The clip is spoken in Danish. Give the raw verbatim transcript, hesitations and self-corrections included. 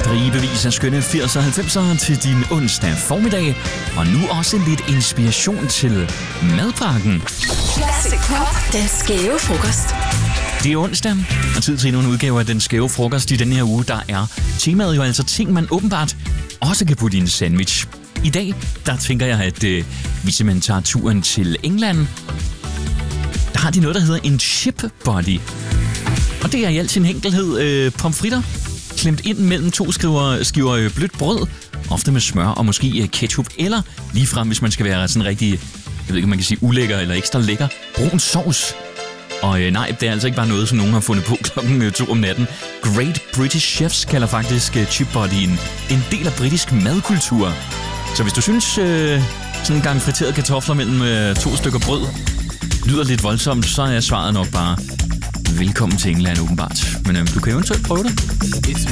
stribevis af skønne firserne og halvfemserne til din onsdag formiddag. Og nu også lidt inspiration til madpakken. Classic Pop. Den skæve frokost. Det er onsdag, og tid til endnu en udgave af Den Skæve Frokost i denne her uge. Der er temaet jo altså ting, man åbenbart også kan putte i en sandwich. I dag, der tænker jeg, at øh, vi simpelthen tager turen til England. Der har de noget, der hedder en chip body. Og det er i al sin enkelhed øh, pomfritter, klemt ind mellem to skiver, skiver øh, blødt brød, ofte med smør og måske øh, ketchup, eller ligefrem, hvis man skal være sådan rigtig, jeg ved ikke, om man kan sige ulækker eller ekstra lækker, brun sovs. Og øh, nej, det er altså ikke bare noget, som nogen har fundet på klokken øh, to om natten. Great British Chefs kalder faktisk øh, chip bodyen en del af britisk madkultur. Så hvis du synes, øh, sådan en gang friterede kartofler mellem øh, to stykker brød lyder lidt voldsomt, så er svaret nok bare velkommen til England åbenbart. Men øh, du kan eventuelt prøve det.